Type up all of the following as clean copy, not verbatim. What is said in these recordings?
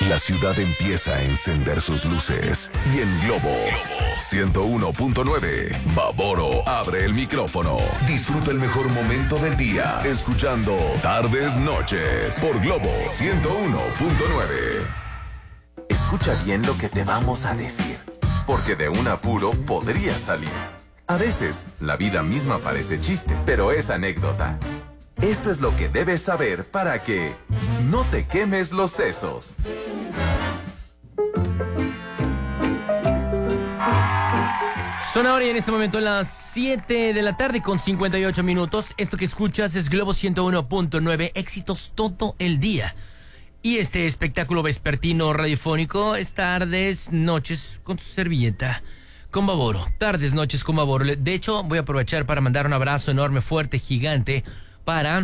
La ciudad empieza a encender sus luces y en Globo 101.9, Baboro abre el micrófono. Disfruta el mejor momento del día escuchando Tardes Noches por Globo 101.9. Escucha bien lo que te vamos a decir, porque de un apuro podría salir. A veces, la vida misma parece chiste, pero es anécdota. Esto es lo que debes saber para que no te quemes los sesos. Son ahora y en este momento las 7 de la tarde con 58 minutos. Esto que escuchas es Globo 101.9, éxitos todo el día. Y este espectáculo vespertino radiofónico es Tardes, Noches con tu servilleta, con Baboro. Tardes, Noches con Baboro. De hecho, voy a aprovechar para mandar un abrazo enorme, fuerte, gigante para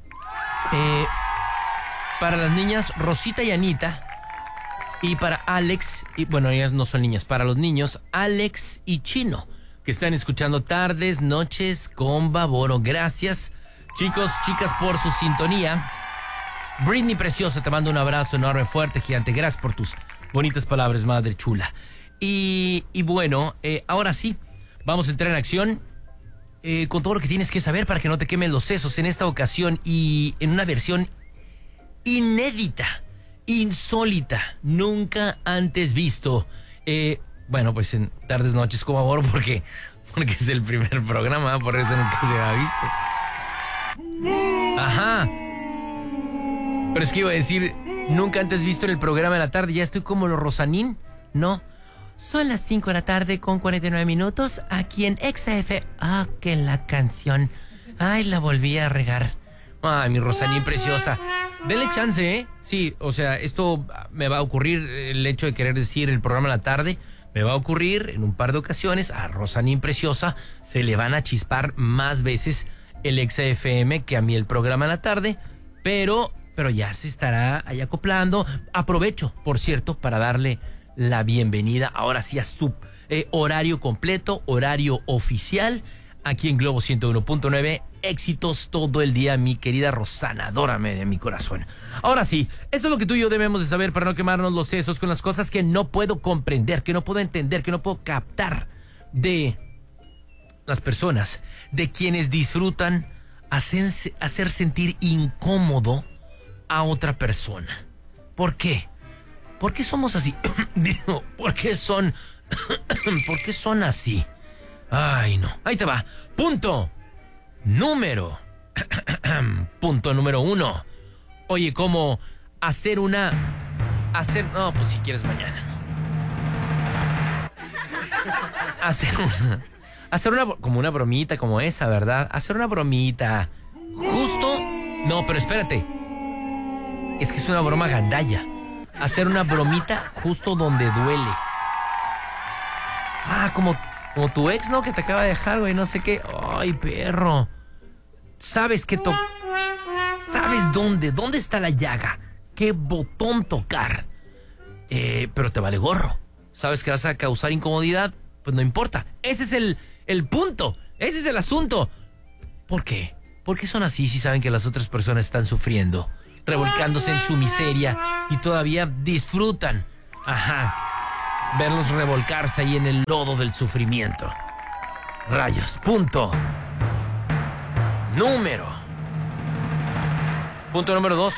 las niñas Rosita y Anita. Y para Alex, y bueno, ellas no son niñas, para los niños Alex y Chino, que están escuchando Tardes, Noches con Baboro. Gracias, chicos, chicas, por su sintonía. Britney preciosa, te mando un abrazo enorme, fuerte, gigante. Gracias por tus bonitas palabras, madre chula. Y bueno, ahora sí, vamos a entrar en acción con todo lo que tienes que saber para que no te quemen los sesos en esta ocasión y en una versión inédita, insólita, nunca antes visto. Bueno, pues en Tardes, Noches con Baboro, porque es el primer programa, por eso nunca se ha visto. Ajá. Pero es que iba a decir, nunca antes visto en el programa de la tarde, ya estoy como los Rosanín, ¿no? Son las 5 de la tarde con 49 minutos aquí en XF. Ah, que la canción. Ay, la volví a regar. Ay, mi Rosanín preciosa. Denle chance, ¿eh? Sí, o sea, esto me va a ocurrir, el hecho de querer decir el programa de la tarde, me va a ocurrir en un par de ocasiones. A Rosanín preciosa se le van a chispar más veces el XFM que a mí el programa de la tarde, pero ya se estará ahí acoplando. Aprovecho, por cierto, para darle la bienvenida ahora sí a su horario completo, horario oficial, aquí en Globo 101.9, éxitos todo el día, mi querida Rosana, adórame de mi corazón. Ahora sí, esto es lo que tú y yo debemos de saber para no quemarnos los sesos con las cosas que no puedo comprender, que no puedo entender, que no puedo captar de las personas, de quienes disfrutan hacer sentir incómodo a otra persona. ¿Por qué? ¿Por qué somos así? Digo, ¿por qué son así? Ay, no. Ahí te va. Punto número 1. Oye, ¿cómo no, pues si quieres mañana, ¿no? Hacer una como una bromita como esa, ¿verdad? Hacer una bromita. Justo. No, pero espérate. Es que es una broma gandalla. Hacer una bromita justo donde duele. Ah, como tu ex, ¿no? Que te acaba de dejar, güey, no sé qué. Ay, perro. ¿Sabes qué ¿Sabes dónde está la llaga? ¿Qué botón tocar? Pero te vale gorro. ¿Sabes que vas a causar incomodidad? Pues no importa. Ese es el punto. Ese es el asunto. ¿Por qué? ¿Por qué son así si saben que las otras personas están sufriendo, revolcándose en su miseria y todavía disfrutan? Ajá. Verlos revolcarse ahí en el lodo del sufrimiento. Rayos. Punto número 2.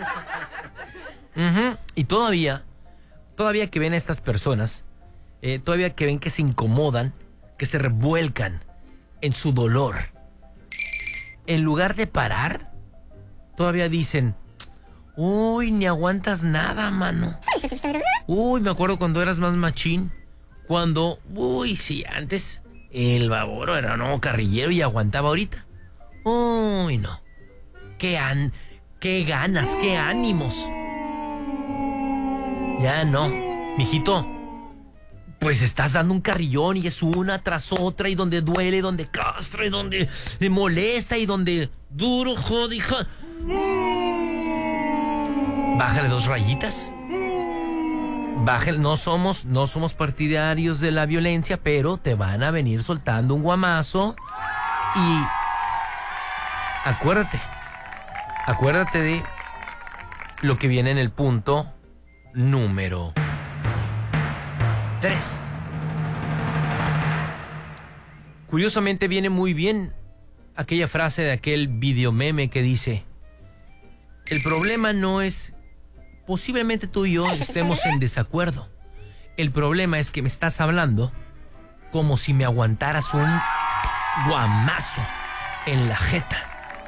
Y todavía que ven a estas personas, todavía que ven que se incomodan, que se revuelcan en su dolor, en lugar de parar, todavía dicen: uy, ni aguantas nada, mano. Uy, me acuerdo cuando eras más machín. Uy, sí, antes el Baboro era carrillero y aguantaba ahorita. Uy, no. Qué ganas, qué ánimos. Ya no, mijito. Pues estás dando un carrillón y es una tras otra, y donde duele, donde castra, y donde le molesta, y donde duro, jodija. Bájale 2 rayitas. Bájale, no somos partidarios de la violencia, pero te van a venir soltando un guamazo. Y acuérdate de lo que viene en el punto número 3. Curiosamente viene muy bien aquella frase de aquel videomeme que dice: el problema no es, posiblemente tú y yo estemos en desacuerdo. El problema es que me estás hablando como si me aguantaras un guamazo en la jeta.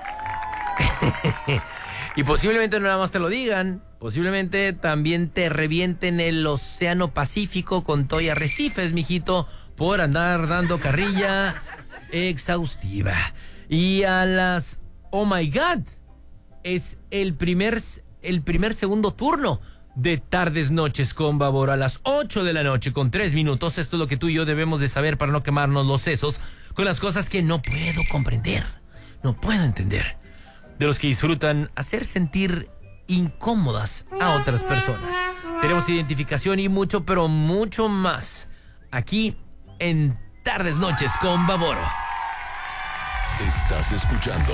Y posiblemente no nada más te lo digan, posiblemente también te revienten el océano Pacífico con todo y arrecifes, mijito, por andar dando carrilla exhaustiva. Y a las oh my god, es el primer segundo turno de Tardes Noches con Babor a las 8 de la noche con 3 minutos. Esto es lo que tú y yo debemos de saber para no quemarnos los sesos con las cosas que no puedo comprender, no puedo entender, de los que disfrutan hacer sentir incómodas a otras personas. Tenemos identificación y mucho, pero mucho más aquí en Tardes Noches con Baboro. Estás escuchando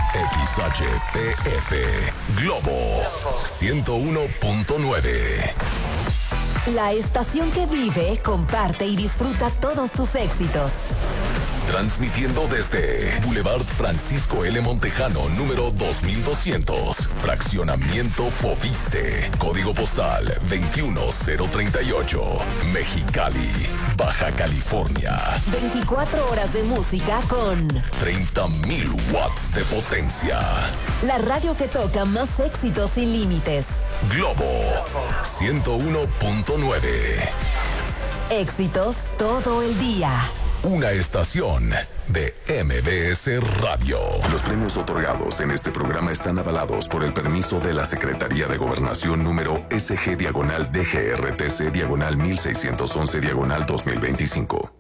XHPF Globo 101.9. La estación que vive, comparte y disfruta todos tus éxitos. Transmitiendo desde Boulevard Francisco L. Montejano, número 2200, Fraccionamiento Foviste, Código Postal 21038, Mexicali, Baja California. 24 horas de música con 30,000 watts de potencia. la radio que toca más éxitos sin límites. Globo 101.9. Éxitos todo el día. Una estación de MBS Radio. Los premios otorgados en este programa están avalados por el permiso de la Secretaría de Gobernación número SG-DGRTC-1611-2025.